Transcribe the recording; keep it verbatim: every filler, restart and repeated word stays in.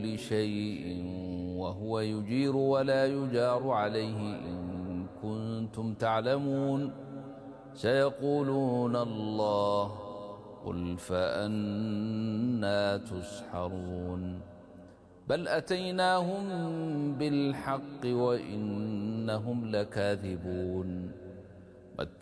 شيء وهو يجير ولا يجار عليه إن كنتم تعلمون سيقولون الله قل فأنى تسحرون بل أتيناهم بالحق وإنهم لكاذبون